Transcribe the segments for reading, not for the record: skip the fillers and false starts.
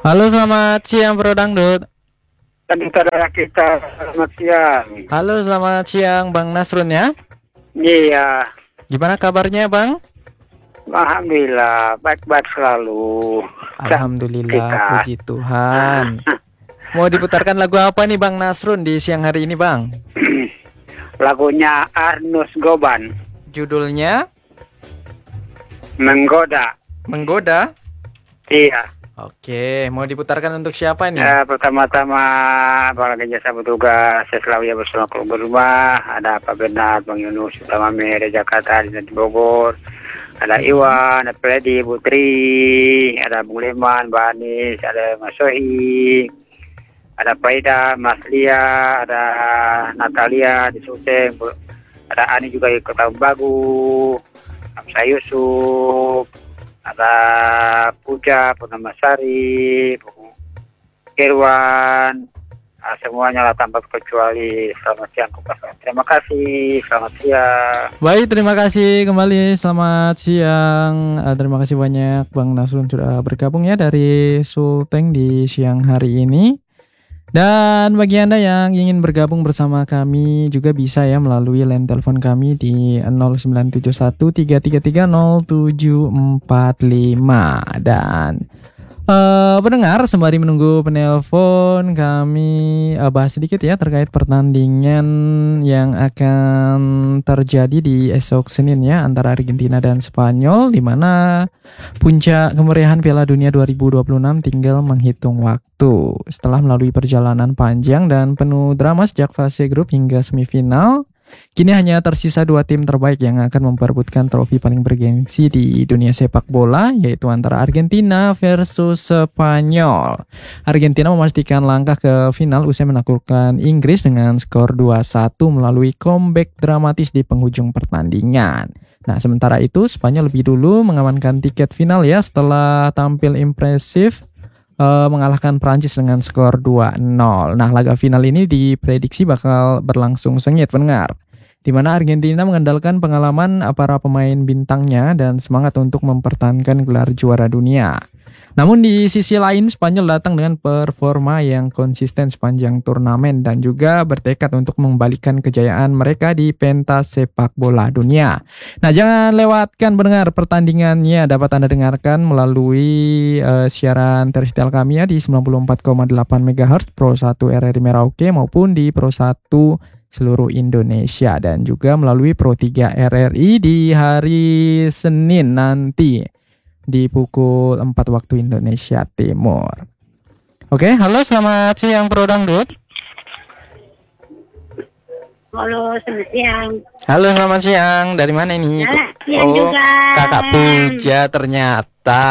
Halo, selamat siang Bro Dangdut. Tadi saudara kita, selamat siang. Halo, selamat siang Bang Nasrun ya. Iya, Gimana kabarnya Bang? alhamdulillah baik-baik selalu. Alhamdulillah, Kita puji Tuhan. Mau diputarkan lagu apa nih Bang Nasrun di siang hari ini Bang? lagunya Arnus Goban, Judulnya Menggoda. Menggoda. Iya. Oke, mau diputarkan untuk siapa nih? Pertama-tama Bang Lagi Jasa Bertugas, saya selalu ya bersama keluarga rumah. Ada Pak Bernard, Bang Yunus, Utama Mere, Jakarta, di Bogor. Ada Iwan, ada Freddy, Putri, ada Bung Leman, Mbak Anis, ada Mas Sohi, ada Faida, Mas Lia, ada Natalia di Sulsel, ada Ani juga di Kota Bagu, Hamzah Yusuf, ada Puja, Purnamasari, Irwan, semuanya lah tanpa kecuali. Selamat siang, terima kasih, selamat siang. Baik, terima kasih kembali. Selamat siang. Terima kasih banyak Bang Nasrun sudah bergabung ya dari Sulteng di siang hari ini. Dan bagi Anda yang ingin bergabung bersama kami juga bisa ya melalui line telepon kami di 097133304745. Dan pendengar, sembari menunggu penelpon, kami bahas sedikit ya terkait pertandingan yang akan terjadi di esok Senin ya antara Argentina dan Spanyol, di mana puncak kemeriahan Piala Dunia 2026 tinggal menghitung waktu. Setelah melalui perjalanan panjang dan penuh drama sejak fase grup hingga semifinal, kini hanya tersisa 2 tim terbaik yang akan memperebutkan trofi paling bergengsi di dunia sepak bola, yaitu antara Argentina versus Spanyol. Argentina memastikan langkah ke final usai menaklukkan Inggris dengan skor 2-1 melalui comeback dramatis di penghujung pertandingan. Nah, sementara itu Spanyol lebih dulu mengamankan tiket final ya setelah tampil impresif mengalahkan Prancis dengan skor 2-0. Nah, laga final ini diprediksi bakal berlangsung sengit pendengar, di mana Argentina mengandalkan pengalaman para pemain bintangnya dan semangat untuk mempertahankan gelar juara dunia. Namun di sisi lain Spanyol datang dengan performa yang konsisten sepanjang turnamen dan juga bertekad untuk membalikan kejayaan mereka di pentas sepak bola dunia. Nah, jangan lewatkan pendengar pertandingannya, dapat Anda dengarkan melalui siaran terrestrial kami ya di 94,8 MHz Pro 1 RRI Merauke maupun di Pro 1 seluruh Indonesia, dan juga melalui Pro 3 RRI di hari Senin nanti di pukul 4 waktu Indonesia Timur. Oke, halo, selamat siang Bro Dangdut. Halo, selamat siang. Halo, selamat siang. Dari mana ini? Siang juga. Kakak Puja ternyata.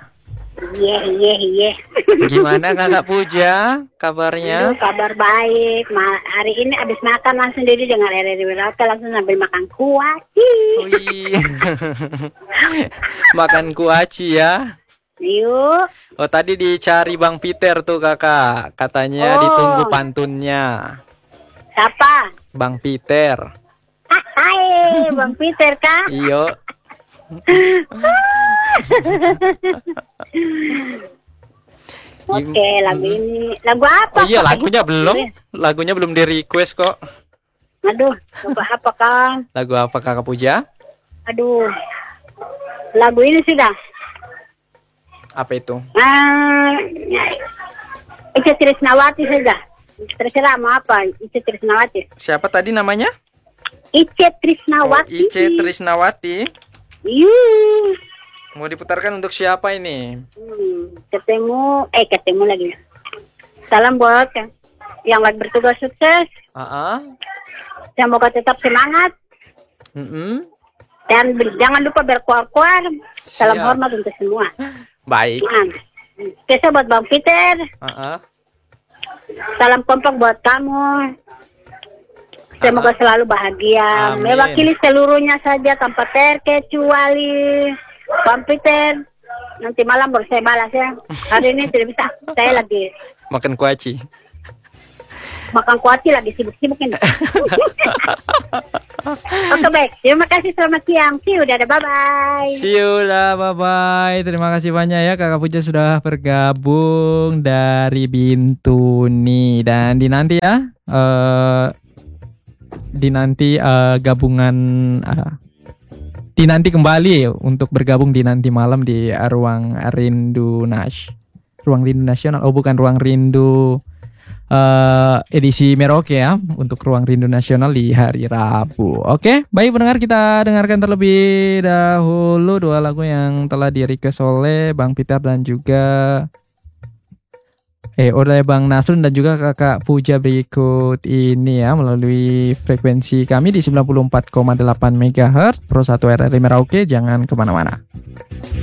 Iya. Gimana Kakak Puja kabarnya? Aduh, kabar baik. Hari ini abis makan langsung jadi dengan RRI Merauke, langsung sambil makan kuah. Wih. Makan kuaci ya. Yuk. Oh, tadi dicari Bang Peter tuh Kakak. Katanya ditunggu pantunnya. Siapa? Bang Peter. Hai, Bang Peter kah? Iyo. Oke, lagu ini. Lagu apa? Oh iya, lagunya belum di request kok. Aduh, lagu apa Kang? Lagu apa Kakak Puja? Aduh, lagu ini sudah. Apa itu? Ica Trisnawati saja. Terserah mau apa, Ica Trisnawati. Siapa tadi namanya? Ica Trisnawati. Oh, Ica Trisnawati. Yuh. Mau diputarkan untuk siapa ini? Ketemu lagi. Salam buat yang lagi bertugas sukses. Semoga tetap semangat. Dan jangan lupa berkuar-kuar. Salam hormat untuk semua. Baik. Kisah buat Bang Peter. Salam kompak buat kamu. Semoga selalu bahagia. Amin. Mewakili seluruhnya saja tanpa terkecuali. Bang Peter, nanti malam baru saya balas ya. Hari ini tidak bisa. Saya lagi makan kuaci. makan kuati lagi sibuk-sibuk ini. Oke baik, terima kasih, selamat siang. See you, dadah, bye-bye. See you lah, bye-bye. Terima kasih banyak ya Kakak Puja sudah bergabung dari Bintuni. Dan dinanti ya, dinanti gabungan, dinanti kembali untuk bergabung di nanti malam di Ruang Rindu Nasional. Oh bukan, Ruang Rindu edisi Merauke ya, untuk Ruang Rindu Nasional di hari Rabu. Oke, baik pendengar, kita dengarkan terlebih dahulu dua lagu yang telah di-request oleh Bang Peter dan juga oleh Bang Nasrun dan juga Kakak Puja berikut ini ya, melalui frekuensi kami di 94,8 MHz Pro 1 RRI Merauke. Jangan kemana-mana.